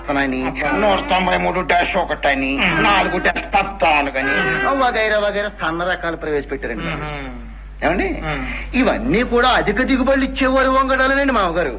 వస్తానని 193-1 అని 4-14 అని వగైరా వగైరా సన్న రకాలు ప్రవేశపెట్టారండి. ఏమండి ఇవన్నీ కూడా అధిక దిగుబడులు ఇచ్చేవారు వంగడాలనండి మామగారు.